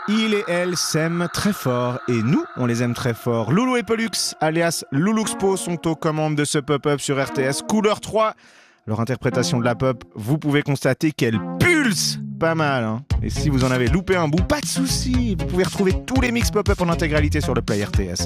Il et elle s'aiment très fort et nous, on les aime très fort. Loulou et Pollux, alias Loulouxpo, sont aux commandes de ce pop-up sur RTS Couleur 3. Leur interprétation de la pop, vous pouvez constater qu'elle pulse pas mal. Hein. Et si vous en avez loupé un bout, pas de souci, vous pouvez retrouver tous les mix pop-up en intégralité sur le Play RTS.